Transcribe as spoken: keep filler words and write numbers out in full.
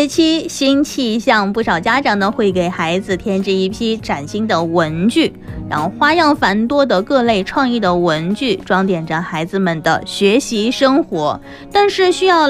学期新气象，不少家长呢会给孩子添置一批崭新的文具，然后花样繁多的各类创意的文具装点着孩子们的学习生活。但是需要